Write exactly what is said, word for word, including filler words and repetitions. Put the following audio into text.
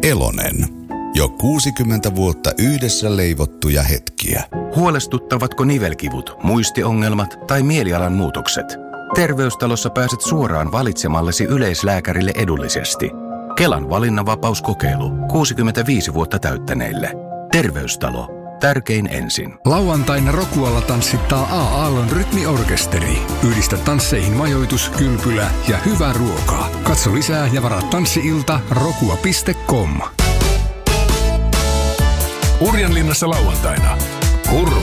Elonen. Jo kuusikymmentä vuotta yhdessä leivottuja hetkiä. Huolestuttavatko nivelkivut, muistiongelmat tai mielialan muutokset? Terveystalossa pääset suoraan valitsemallesi yleislääkärille edullisesti. Kelan valinnanvapauskokeilu kuusikymmentäviisi vuotta täyttäneille. Terveystalo. Tärkein ensin. Lauantaina Rokualla tanssittaa A. Aallon rytmiorkesteri. Yhdistä tansseihin majoitus, kylpylä ja hyvää ruokaa. Katso lisää ja varaa tanssi-ilta rokua piste com. Urjanlinnassa lauantaina. Hurmo.